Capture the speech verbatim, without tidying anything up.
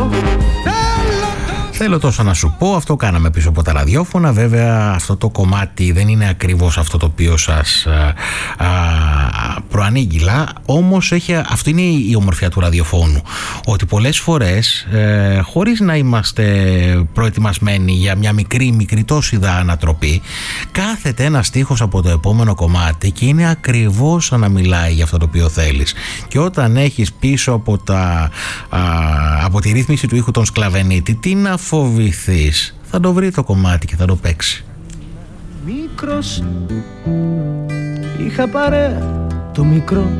Θέλω τόσο να σου πω, αυτό κάναμε πίσω από τα ραδιόφωνα. Βέβαια αυτό το κομμάτι δεν είναι ακριβώς αυτό το οποίο σας α, α, προανήγγυλα, όμως έχει, αυτό είναι η ομορφιά του ραδιοφώνου, ότι πολλές φορές ε, χωρίς να είμαστε προετοιμασμένοι για μια μικρή μικρητόσιδα ανατροπή, κάθεται ένα στίχος από το επόμενο κομμάτι και είναι ακριβώς σαν να μιλάει για αυτό το οποίο θέλεις. Και όταν έχεις πίσω από, τα, α, από τη ρύθμιση του ήχου τον Σκλαβενίτη, τι να φοβηθείς, θα το βρει το κομμάτι και θα το παίξει. Μικρός είχα παρέα το μικρό